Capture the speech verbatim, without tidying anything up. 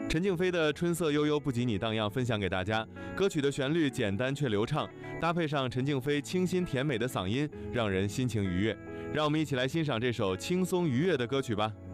陈静飞的《春色悠悠不及你荡漾》分享给大家。歌曲的旋律简单却流畅，搭配上陈静飞清新甜美的嗓音，让人心情愉悦。让我们一起来欣赏这首轻松愉悦的歌曲吧。